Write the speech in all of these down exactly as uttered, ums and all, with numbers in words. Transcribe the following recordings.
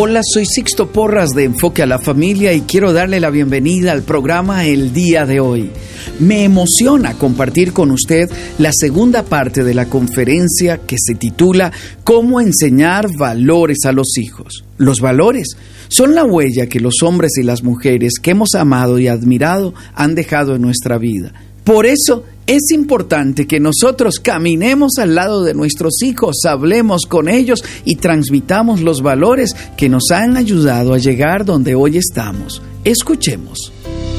Hola, soy Sixto Porras de Enfoque a la Familia y quiero darle la bienvenida al programa el día de hoy. Me emociona compartir con usted la segunda parte de la conferencia que se titula ¿Cómo enseñar valores a los hijos? Los valores son la huella que los hombres y las mujeres que hemos amado y admirado han dejado en nuestra vida. Por eso es importante que nosotros caminemos al lado de nuestros hijos, hablemos con ellos y transmitamos los valores que nos han ayudado a llegar donde hoy estamos. Escuchemos.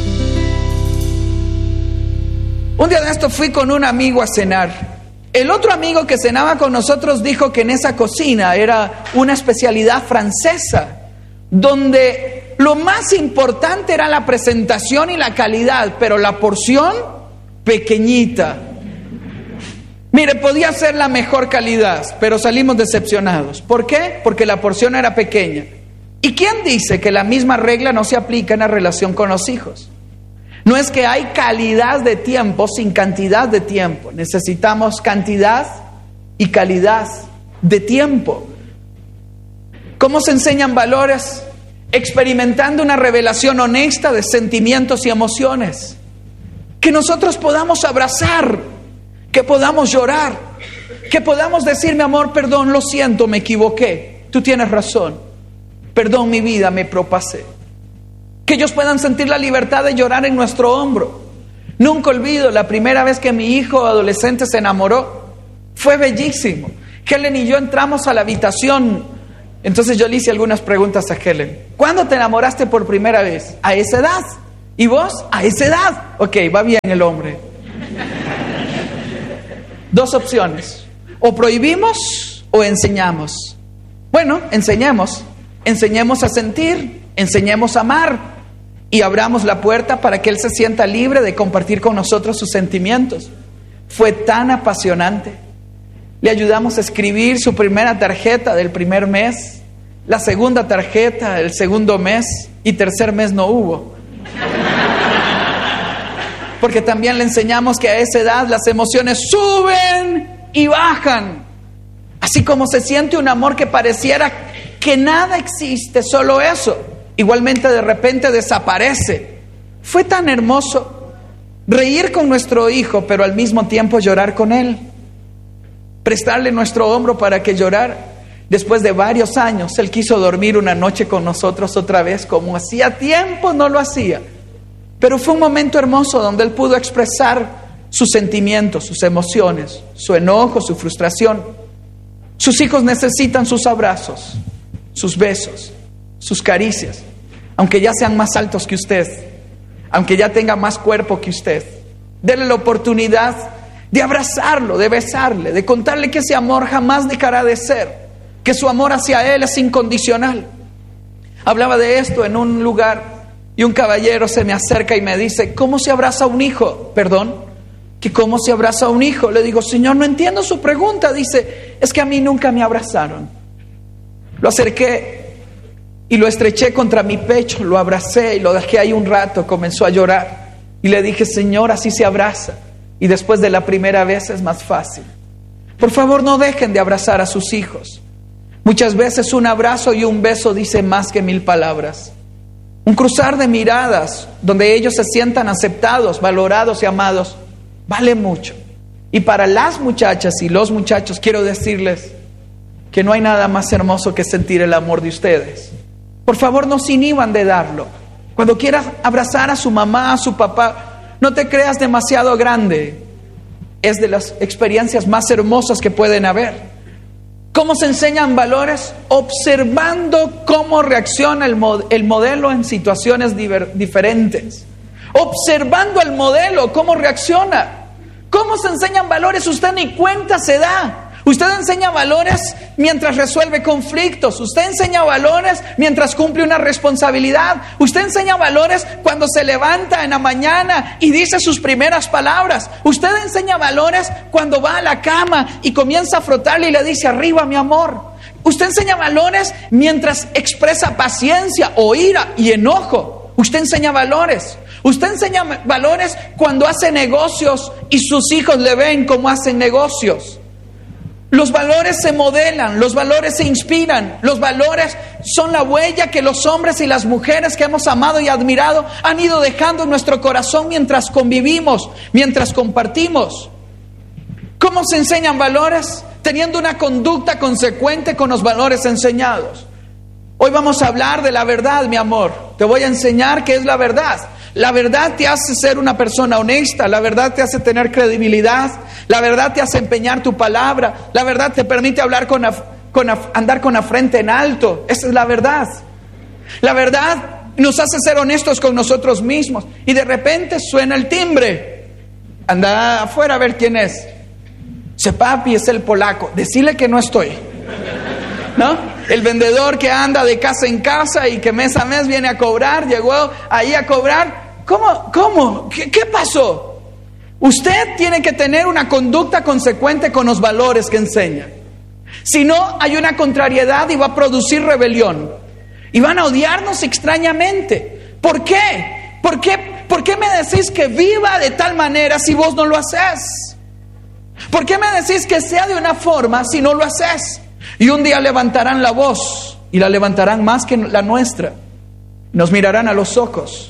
Un día de esto fui con un amigo a cenar. El otro amigo que cenaba con nosotros dijo que en esa cocina era una especialidad francesa, donde lo más importante era la presentación y la calidad, pero la porción pequeñita. Mire, podía ser la mejor calidad, pero salimos decepcionados. ¿Por qué? Porque la porción era pequeña. ¿Y quién dice que la misma regla no se aplica en la relación con los hijos? No es que hay calidad de tiempo sin cantidad de tiempo. Necesitamos cantidad y calidad de tiempo. ¿Cómo se enseñan valores? Experimentando una revelación honesta de sentimientos y emociones. Que nosotros podamos abrazar, que podamos llorar, que podamos decir, mi amor, perdón, lo siento, me equivoqué, tú tienes razón, perdón, mi vida, me propasé. Que ellos puedan sentir la libertad de llorar en nuestro hombro. Nunca olvido la primera vez que mi hijo adolescente se enamoró, fue bellísimo. Helen y yo entramos a la habitación, entonces yo le hice algunas preguntas a Helen. ¿Cuándo te enamoraste por primera vez? A esa edad. ¿Y vos? A esa edad. Ok, va bien el hombre. Dos opciones. O prohibimos o enseñamos. Bueno, enseñemos. Enseñemos a sentir, enseñemos a amar y abramos la puerta para que él se sienta libre de compartir con nosotros sus sentimientos. Fue tan apasionante. Le ayudamos a escribir su primera tarjeta del primer mes, la segunda tarjeta del segundo mes y tercer mes no hubo. Porque también le enseñamos que a esa edad las emociones suben y bajan. Así como se siente un amor que pareciera que nada existe, solo eso. Igualmente de repente desaparece. Fue tan hermoso reír con nuestro hijo, pero al mismo tiempo llorar con él. Prestarle nuestro hombro para que llorara. Después de varios años, él quiso dormir una noche con nosotros otra vez, como hacía tiempo no lo hacía. Pero fue un momento hermoso donde él pudo expresar sus sentimientos, sus emociones, su enojo, su frustración. Sus hijos necesitan sus abrazos, sus besos, sus caricias, aunque ya sean más altos que usted, aunque ya tenga más cuerpo que usted. Dele la oportunidad de abrazarlo, de besarle, de contarle que ese amor jamás dejará de ser, que su amor hacia él es incondicional. Hablaba de esto en un lugar y un caballero se me acerca y me dice, ¿cómo se abraza a un hijo? Perdón, ¿que cómo se abraza a un hijo? Le digo, señor, no entiendo su pregunta. Dice, es que a mí nunca me abrazaron. Lo acerqué y lo estreché contra mi pecho, lo abracé y lo dejé ahí un rato, comenzó a llorar. Y le dije, señor, así se abraza. Y después de la primera vez es más fácil. Por favor, no dejen de abrazar a sus hijos. Muchas veces un abrazo y un beso dice más que mil palabras. Un cruzar de miradas donde ellos se sientan aceptados, valorados y amados, vale mucho. Y para las muchachas y los muchachos quiero decirles que no hay nada más hermoso que sentir el amor de ustedes. Por favor, no se inhiban de darlo. Cuando quieras abrazar a su mamá, a su papá, no te creas demasiado grande. Es de las experiencias más hermosas que pueden haber. ¿Cómo se enseñan valores? Observando cómo reacciona el, mod- el modelo en situaciones diver- diferentes. Observando el modelo, cómo reacciona. ¿Cómo se enseñan valores? Usted ni cuenta se da. Usted enseña valores mientras resuelve conflictos. Usted enseña valores mientras cumple una responsabilidad. Usted enseña valores cuando se levanta en la mañana y dice sus primeras palabras. Usted enseña valores cuando va a la cama y comienza a frotarle y le dice, arriba mi amor. Usted enseña valores mientras expresa paciencia o ira y enojo. Usted enseña valores. Usted enseña valores cuando hace negocios y sus hijos le ven cómo hacen negocios. Los valores se modelan, los valores se inspiran, los valores son la huella que los hombres y las mujeres que hemos amado y admirado han ido dejando en nuestro corazón mientras convivimos, mientras compartimos. ¿Cómo se enseñan valores? Teniendo una conducta consecuente con los valores enseñados. Hoy vamos a hablar de la verdad, mi amor. Te voy a enseñar qué es la verdad. La verdad te hace ser una persona honesta, la verdad te hace tener credibilidad, la verdad te hace empeñar tu palabra, la verdad te permite hablar con, con andar con la frente en alto. Esa es la verdad. La verdad nos hace ser honestos con nosotros mismos. Y de repente suena el timbre. Anda afuera a ver quién es. Dice, papi, es el polaco. Decile que no estoy. ¿No? El vendedor que anda de casa en casa y que mes a mes viene a cobrar, llegó ahí a cobrar. ¿Cómo? ¿Cómo? ¿Qué, qué pasó? Usted tiene que tener una conducta consecuente con los valores que enseña. Si no, hay una contrariedad y va a producir rebelión. Y van a odiarnos extrañamente. ¿Por qué? ¿Por qué? ¿Por qué me decís que viva de tal manera si vos no lo haces? ¿Por qué me decís que sea de una forma si no lo haces? Y un día levantarán la voz, y la levantarán más que la nuestra. Nos mirarán a los ojos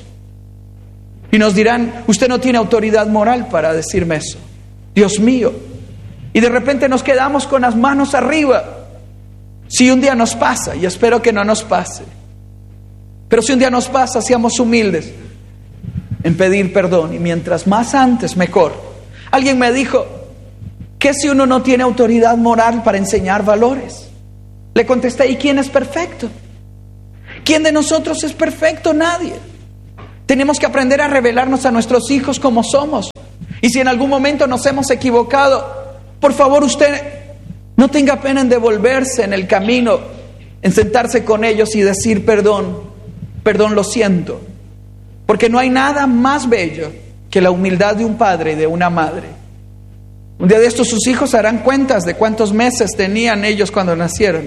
y nos dirán, usted no tiene autoridad moral para decirme eso. Dios mío. Y de repente nos quedamos con las manos arriba. Si un día nos pasa, y espero que no nos pase, pero si un día nos pasa, seamos humildes en pedir perdón. Y mientras más antes, mejor. Alguien me dijo, ¿qué si uno no tiene autoridad moral para enseñar valores? Le contesté, ¿y quién es perfecto? ¿Quién de nosotros es perfecto? Nadie. Tenemos que aprender a revelarnos a nuestros hijos como somos. Y si en algún momento nos hemos equivocado, por favor usted no tenga pena en devolverse en el camino, en sentarse con ellos y decir perdón, perdón, lo siento. Porque no hay nada más bello que la humildad de un padre y de una madre. Un día de estos sus hijos harán cuentas de cuántos meses tenían ellos cuando nacieron.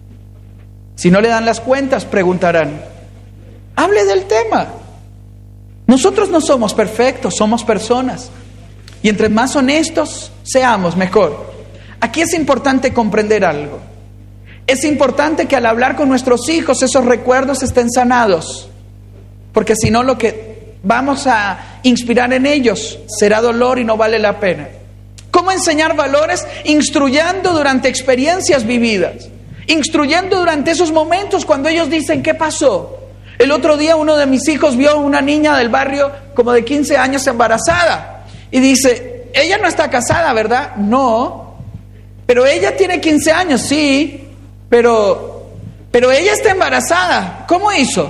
Si no le dan las cuentas, preguntarán. Hable del tema. Nosotros no somos perfectos, somos personas. Y entre más honestos seamos, mejor. Aquí es importante comprender algo. Es importante que al hablar con nuestros hijos esos recuerdos estén sanados. Porque si no, lo que vamos a inspirar en ellos será dolor y no vale la pena. ¿Cómo enseñar valores? Instruyendo durante experiencias vividas. Instruyendo durante esos momentos cuando ellos dicen, ¿qué pasó? El otro día uno de mis hijos vio a una niña del barrio como de quince años embarazada. Y dice, ella no está casada, ¿verdad? No. Pero ella tiene quince años, sí. Pero, pero ella está embarazada. ¿Cómo hizo?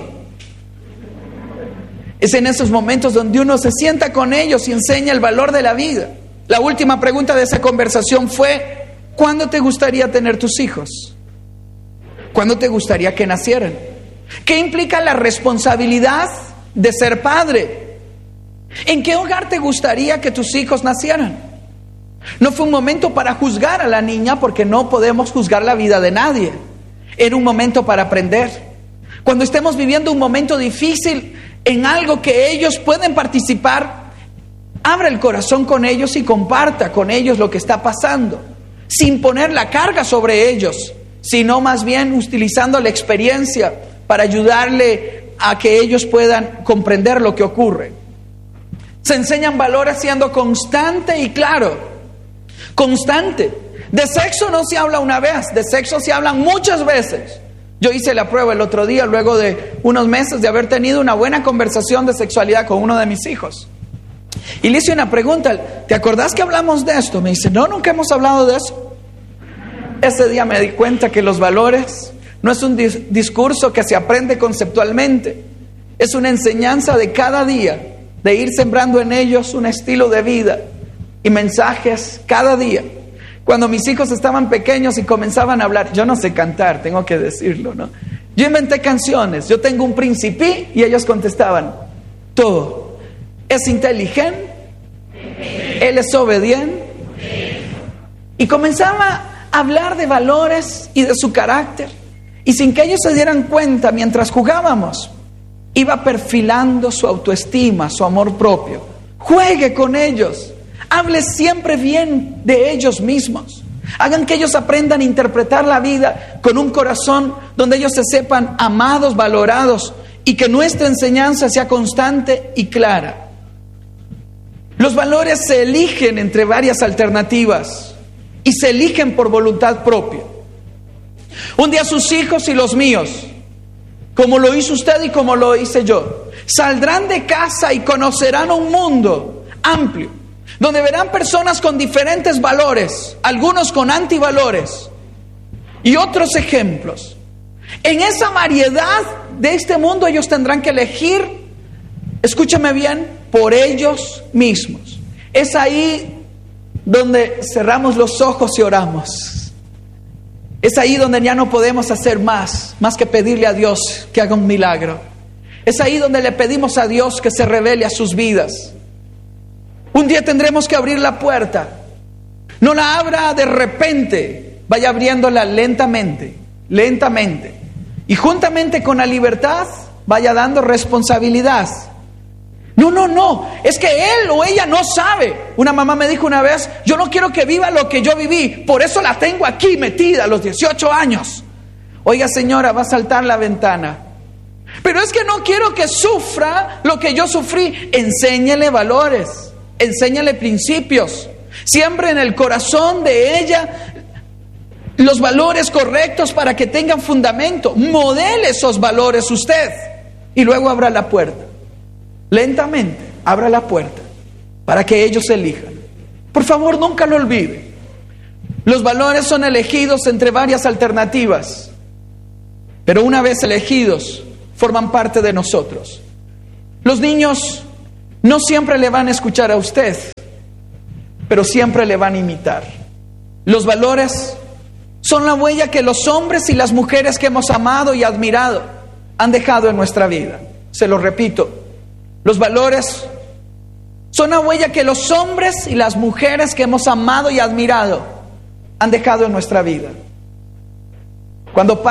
Es en esos momentos donde uno se sienta con ellos y enseña el valor de la vida. La última pregunta de esa conversación fue, ¿cuándo te gustaría tener tus hijos? ¿Cuándo te gustaría que nacieran? ¿Qué implica la responsabilidad de ser padre? ¿En qué hogar te gustaría que tus hijos nacieran? No fue un momento para juzgar a la niña, porque no podemos juzgar la vida de nadie. Era un momento para aprender. Cuando estemos viviendo un momento difícil en algo que ellos pueden participar, abra el corazón con ellos y comparta con ellos lo que está pasando, sin poner la carga sobre ellos, sino más bien utilizando la experiencia para ayudarle a que ellos puedan comprender lo que ocurre. Se enseñan valores siendo constante y claro. Constante. De sexo no se habla una vez, de sexo se habla muchas veces. Yo hice la prueba el otro día, luego de unos meses de haber tenido una buena conversación de sexualidad con uno de mis hijos. Y le hice una pregunta, ¿te acordás que hablamos de esto? Me dice, no, nunca hemos hablado de eso. Ese día me di cuenta que los valores no es un dis- discurso que se aprende conceptualmente. Es una enseñanza de cada día, de ir sembrando en ellos un estilo de vida y mensajes cada día. Cuando mis hijos estaban pequeños y comenzaban a hablar, yo no sé cantar, tengo que decirlo, ¿no? Yo inventé canciones, yo tengo un principí y ellos contestaban, todo. ¿Es inteligente? ¿Él es obediente? Y comenzaba a hablar de valores y de su carácter. Y sin que ellos se dieran cuenta, mientras jugábamos, iba perfilando su autoestima, su amor propio. Juegue con ellos. Hable siempre bien de ellos mismos. Hagan que ellos aprendan a interpretar la vida con un corazón donde ellos se sepan amados, valorados, y que nuestra enseñanza sea constante y clara. Los valores se eligen entre varias alternativas y se eligen por voluntad propia. Un día sus hijos y los míos, como lo hizo usted y como lo hice yo, saldrán de casa y conocerán un mundo amplio, donde verán personas con diferentes valores, algunos con antivalores y otros ejemplos. En esa variedad de este mundo ellos tendrán que elegir, escúchame bien, por ellos mismos. Es ahí donde cerramos los ojos y oramos. Es ahí donde ya no podemos hacer más, más que pedirle a Dios que haga un milagro. Es ahí donde le pedimos a Dios que se revele a sus vidas. Un día tendremos que abrir la puerta. No la abra de repente, vaya abriéndola lentamente, lentamente. Y juntamente con la libertad, vaya dando responsabilidad. No, no, no, es que él o ella no sabe. Una mamá me dijo una vez, yo no quiero que viva lo que yo viví, por eso la tengo aquí metida a los dieciocho años. Oiga, señora, va a saltar la ventana. Pero es que no quiero que sufra lo que yo sufrí. Enséñele valores, enséñale principios. Siembre en el corazón de ella los valores correctos para que tengan fundamento. Modele esos valores usted y luego abra la puerta. Lentamente, abra la puerta para que ellos elijan. Por favor, nunca lo olvide. Los valores son elegidos entre varias alternativas, pero una vez elegidos, forman parte de nosotros. Los niños no siempre le van a escuchar a usted, pero siempre le van a imitar. Los valores son la huella que los hombres y las mujeres que hemos amado y admirado han dejado en nuestra vida. Se lo repito. Los valores son la huella que los hombres y las mujeres que hemos amado y admirado han dejado en nuestra vida. Cuando